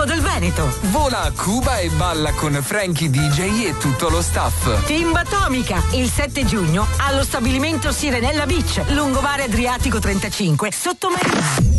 Vivo del Veneto. Vola a Cuba e balla con Frankie DJ e tutto lo staff. Team Atomica, il 7 giugno allo stabilimento Sirenella Beach, lungomare Adriatico 35, sotto Marina.